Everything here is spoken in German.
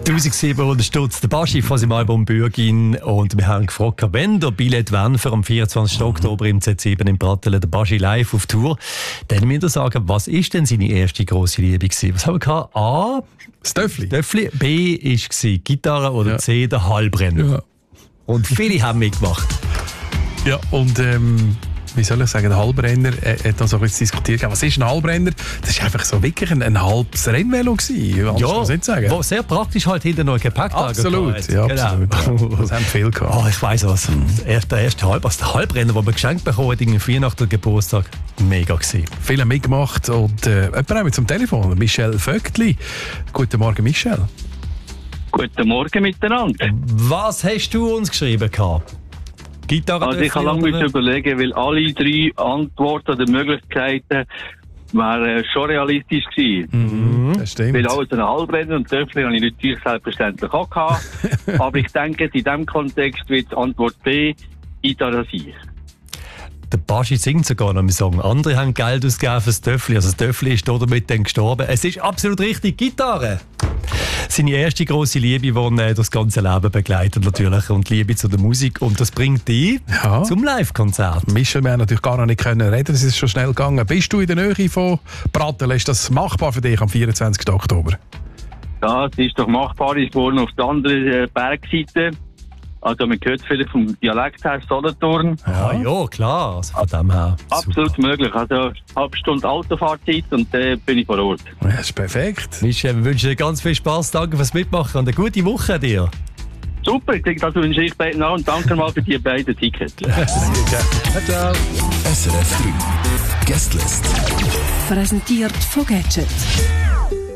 1700 Stutz, der Baschi von seinem Album Bürgin. Und wir haben gefragt, wenn der Billett wenn für am 24. Oktober im Z7 in Pratteln, der Baschi live auf Tour, dann müsst ihr sagen, was ist denn seine erste grosse Liebe gewesen? Was haben wir gehabt? A. Das Töffli. Töffli. B. ist Gitarre oder C. der Halbrenner. Ja. Und viele haben mitgemacht. Ja, und wie soll ich sagen, der Halbrenner hat da so ein bisschen diskutiert. Was ist ein Halbrenner? Das war einfach so wirklich ein halbes Rennvelo gewesen. Ja, kann man nicht sagen. Wo sehr praktisch halt hinter noch ein Gepäckträger. Absolut, ja, absolut. Genau. Das haben viele gehabt. Oh, ich weiss was. Der erste Halbrenner, den wir geschenkt bekommen haben, irgendwie nach dem Geburtstag, mega gewesen. Viele haben mitgemacht und jemand haben wir zum Telefon, Michel Vögtli. Guten Morgen, Michel. Guten Morgen miteinander. Was hast du uns geschrieben gehabt? Gitarre, Also ich habe lange überlegen, weil alle drei Antworten oder Möglichkeiten wären schon realistisch gewesen. Das stimmt. Weil alles ein Halbrenner und Töffli habe ich natürlich selbstverständlich auch gehabt. Aber ich denke, in diesem Kontext wird Antwort B Gitarre sein. Der Baschi singt sogar noch im Song. Andere haben Geld ausgegeben für das Töffli. Also das Töffli ist damit dann gestorben. Es ist absolut richtig, Gitarre. Seine erste grosse Liebe, die ihn das ganze Leben begleitet natürlich. Und Liebe zu der Musik. Und das bringt dich zum Live-Konzert. Michel, wir haben natürlich gar noch nicht können reden, es ist schon schnell gegangen. Bist du in der Nähe von Pratteln? Ist das machbar für dich am 24. Oktober? Ja, es ist doch machbar. Ich wohne auf der anderen Bergseite. Also man hört vielleicht vom Dialekt her Solothurn. Ja, klar. Also von dem her. Absolut super. möglich. Also eine halbe Stunde Autofahrzeit und dann bin ich vor Ort. Ja, das ist perfekt. Michel, wir wünschen dir ganz viel Spass. Danke fürs Mitmachen und eine gute Woche dir. Super, ich denke, das wünsche ich beiden auch und danke mal für die beiden Tickets. Ciao. SRF 3 Guestlist. Präsentiert von Gadget.